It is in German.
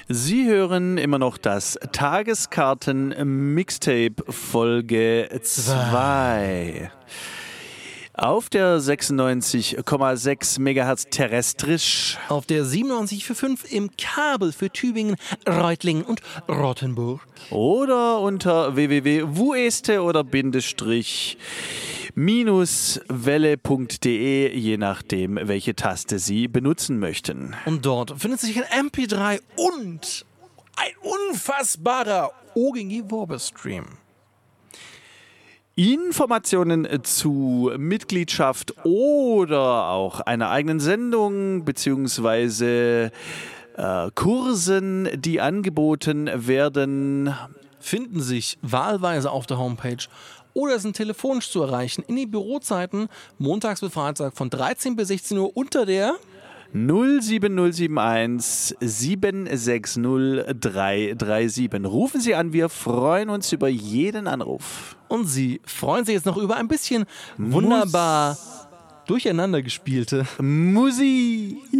Sie hören immer noch das Tageskarten-Mixtape Folge 2. Auf der 96,6 MHz terrestrisch. Auf der 97,5 im Kabel für Tübingen, Reutlingen und Rottenburg. Oder unter www.wueste oder -welle.de, je nachdem, welche Taste Sie benutzen möchten. Und dort findet sich ein MP3 und ein unfassbarer OGG-Werbestream. Informationen zu Mitgliedschaft oder auch einer eigenen Sendung bzw. Kursen, die angeboten werden, finden sich wahlweise auf der Homepage oder sind telefonisch zu erreichen in den Bürozeiten montags bis Freitag von 13 bis 16 Uhr unter der 07071 760 337. Rufen Sie an, wir freuen uns über jeden Anruf. Und Sie freuen sich jetzt noch über ein bisschen wunderbar durcheinander gespielte Musik.